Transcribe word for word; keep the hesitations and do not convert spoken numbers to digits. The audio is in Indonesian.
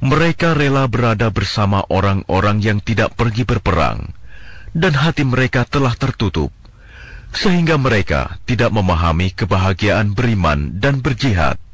Mereka rela berada bersama orang-orang yang tidak pergi berperang, dan hati mereka telah tertutup, sehingga mereka tidak memahami kebahagiaan beriman dan berjihad.